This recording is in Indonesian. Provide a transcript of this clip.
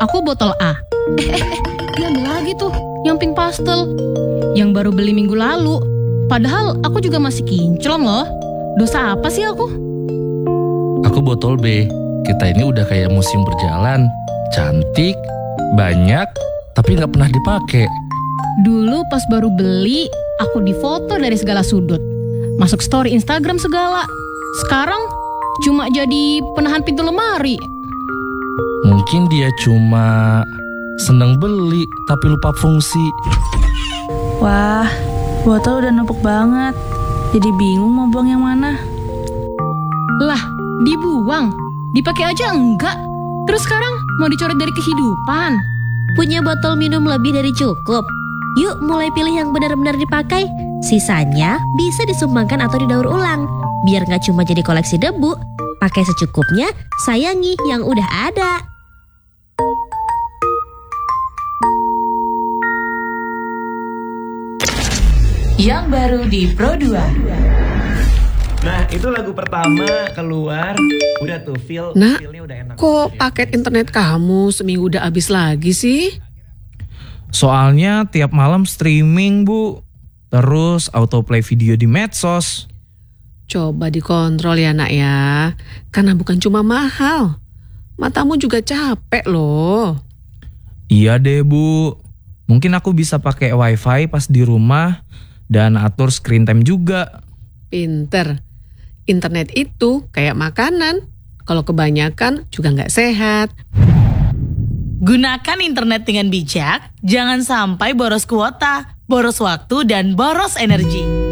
Aku botol A. Dia ambil lagi tuh, yang pink pastel. Yang baru beli minggu lalu. Padahal aku juga masih kinclong loh. Dosa apa sih aku? Aku botol B. Kita ini udah kayak museum berjalan. Cantik, banyak, tapi nggak pernah dipakai. Dulu pas baru beli, aku difoto dari segala sudut. Masuk story Instagram segala. Sekarang cuma jadi penahan pintu lemari. Mungkin dia cuma seneng beli, tapi lupa fungsi. Wah, botol udah numpuk banget. Jadi bingung mau buang yang mana. Lah, dibuang? Dipakai aja enggak? Terus sekarang mau dicoret dari kehidupan? Punya botol minum lebih dari cukup? Yuk mulai pilih yang benar-benar dipakai. Sisanya bisa disumbangkan atau didaur ulang. Biar gak cuma jadi koleksi debu. Pakai secukupnya, sayangi yang udah ada. Yang baru di Pro 2. Nah, itu lagu pertama keluar, udah tuh Nak, feel-nya udah enak. kok paket internet kamu seminggu udah habis lagi sih? Soalnya tiap malam streaming, Bu. Terus autoplay video di medsos. Coba dikontrol ya nak ya, karena bukan cuma mahal. Matamu juga capek loh. Iya deh, Bu. Mungkin aku bisa pakai wifi pas di rumah dan atur screen time juga. Pinter. Internet itu kayak makanan. Kalau kebanyakan juga nggak sehat. Gunakan internet dengan bijak, jangan sampai boros kuota, boros waktu, dan boros energi.